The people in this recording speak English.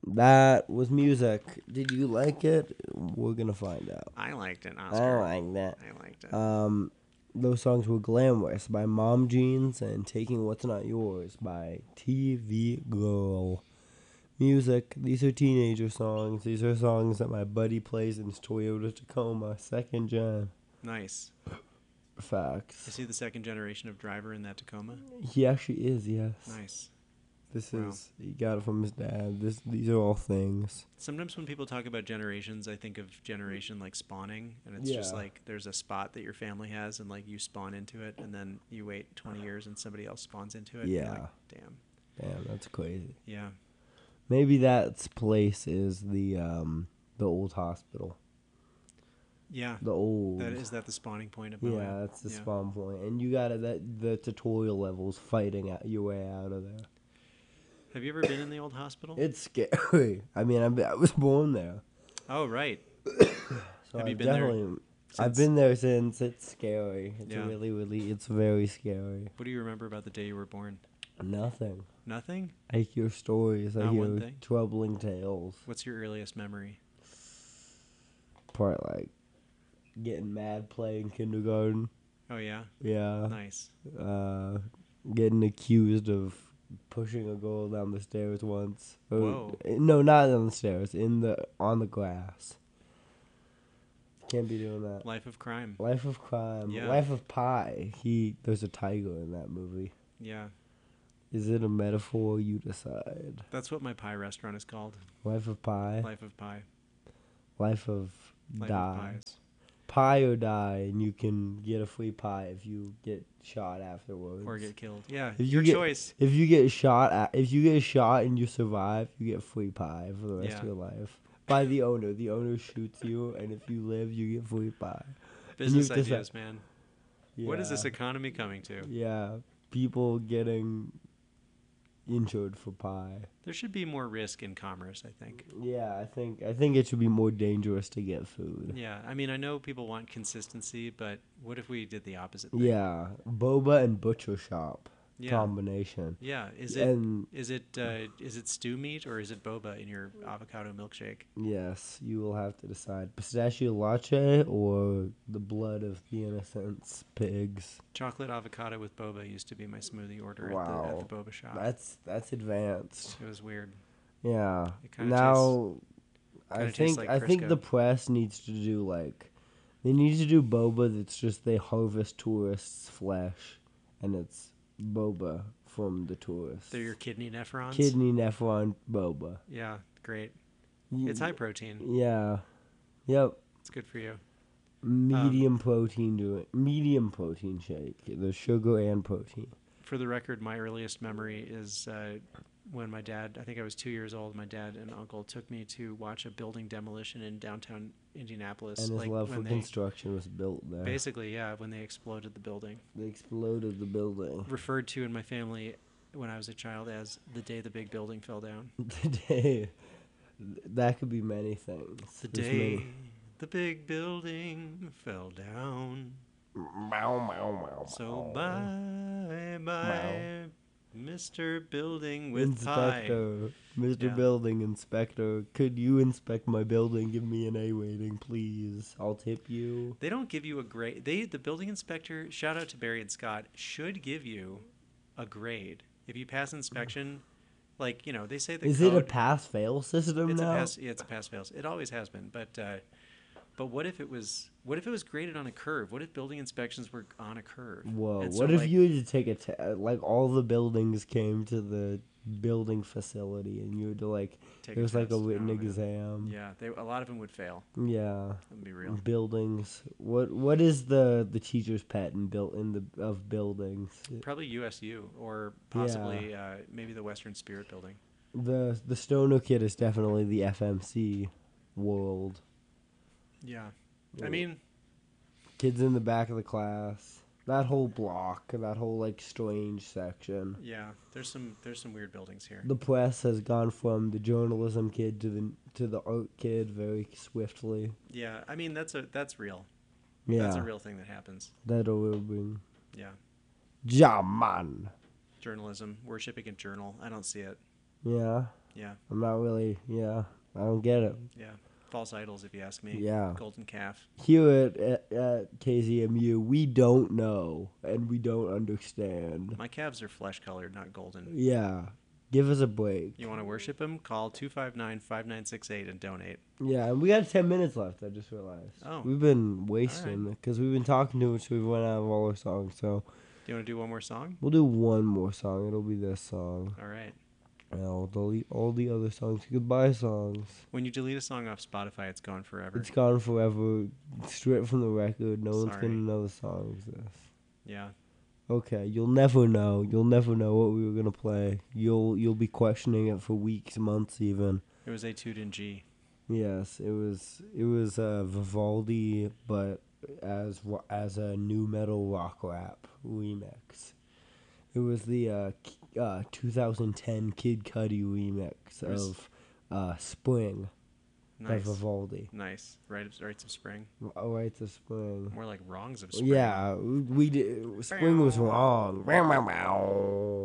that was music. Did you like it? We're gonna find out. I liked it, I Oscar. like that. I liked it. Those songs were Glamorous by Mom Jeans and Taking What's Not Yours by TV Girl. Music. These are teenager songs. These are songs that my buddy plays in his Toyota Tacoma, second gen. Nice. Facts. Is he the second generation of driver in that Tacoma? He actually is, yes. Nice. Wow. He got it from his dad. These are all things. Sometimes when people talk about generations, I think of generation like spawning, and it's just like there's a spot that your family has, and like you spawn into it, and then you wait 20 years, and somebody else spawns into it. Yeah. And you're like, Damn, that's crazy. Yeah. Maybe that place is the old hospital. Yeah. The old. Is that the spawning point of Moab? Yeah, that's the spawn point, and you got the tutorial levels fighting your way out of there. Have you ever been in the old hospital? It's scary. I mean, I was born there. Oh, right. So Have you been there? I've been there since. It's scary. It's Yeah. really, it's very scary. What do you remember about the day you were born? Nothing. Nothing? I hear stories. I Not one hear thing? troubling tales. What's your earliest memory? Part like getting mad playing kindergarten. Oh, yeah? Yeah. Nice. Getting accused of pushing a girl down the stairs once. Whoa. No, not on the stairs. On the grass. Can't be doing that. Life of Crime. Life of Crime. Yeah. Life of Pi. There's a tiger in that movie. Yeah. Is it a metaphor? You decide. That's what my pie restaurant is called. Life of Pi. Life of Pie. Life of Life Die. of Pies. Pie or die, and you can get a free pie if you get shot afterwards. Or get killed. Yeah, If your you get- choice. If you get shot and you survive, you get free pie for the rest of Yeah. your life. By the owner. The owner shoots you, and if you live, you get free pie. Business you decide- ideas, man. What is this economy coming to? Yeah, people getting injured for pie. There should be more risk in commerce, I think. Yeah, I think it should be more dangerous to get food. Yeah, I mean, I know people want consistency, but what if we did the opposite thing? Yeah, boba and butcher shop Yeah. combination. Yeah, is it stew meat or is it boba in your avocado milkshake? Yes, you will have to decide pistachio latte or the blood of the innocents pigs. Chocolate avocado with boba used to be my smoothie order Wow. at the boba shop. That's advanced. It was weird. Yeah. It kinda Now, kinda I tastes think like I think Crisco. the press needs to do they need to do boba that's just they harvest tourists' flesh, and it's boba from the tourists. They're your kidney nephrons. Kidney nephron boba. Yeah, great. Y- It's high protein. Yeah. Yep. It's good for you. Medium protein shake. There's sugar and protein. For the record, my earliest memory is when my dad, I think I was 2 years old, my dad and uncle took me to watch a building demolition in downtown Indianapolis. And his like love for when they, construction was built there. basically, yeah, when they exploded the building. They exploded the building. Referred to in my family when I was a child as the day the big building fell down. The day. That could be many things. The There's day the big building fell down. Meow, meow, meow, So meow. bye, Mr. Building with pie. Inspector, Mr. Yeah. Building Inspector, could you inspect my building? Give me an A rating, please. I'll tip you. They don't give you a grade. The building inspector, shout out to Barry and Scott, should give you a grade. If you pass inspection, like, they say the Is code. it a pass-fail system It's now? it's a pass fails. It always has been. But what if it was graded on a curve? What if building inspections were on a curve? Whoa! And so, What if like, you had to take all the buildings came to the building facility and you had to take it was like a test? written Oh, man. exam. Yeah, a lot of them would fail. Yeah. Let me be real. Buildings. What is the teacher's pet of buildings? Probably USU or possibly maybe the Western Spirit Building. The Stoner kid is definitely the FMC world. Yeah, I mean, Kids in the back of the class. That whole block, that whole strange section. yeah. There's some weird buildings here. The press has gone from the journalism kid to the art kid very swiftly. Yeah, I mean that's real. Yeah, That's a real thing that happens. that will be. Yeah, Jaman. journalism, worshiping a journal. I don't see it. Yeah. Yeah. I'm not really, I don't get it. Yeah. False idols, if you ask me. Yeah. Golden calf. Here at KZMU, we don't know and we don't understand. My calves are flesh colored, not golden. Yeah. Give us a break. You want to worship him? Call 259-5968 and donate. Yeah, and we got 10 minutes left, I just realized. Oh. We've been wasting because we've been talking too much, so we went out of all our songs. So Do you want to do one more song? we'll do one more song. It'll be this song. All right. And I'll delete all the other songs. Goodbye songs. When you delete a song off Spotify, it's gone forever. It's gone forever. Straight from the record. No one's Sorry. going to know the song exists. Yeah. Okay, you'll never know. You'll never know what we were going to play. You'll be questioning it for weeks, months even. It was Etude in G. Yes, it was Vivaldi, but as a new metal rock rap remix. It was the 2010 Kid Cudi remix of Spring by Nice. Vivaldi. Nice. Rites of Spring. Rites of Spring. More like Wrongs of Spring. Yeah, we did. Spring was wrong.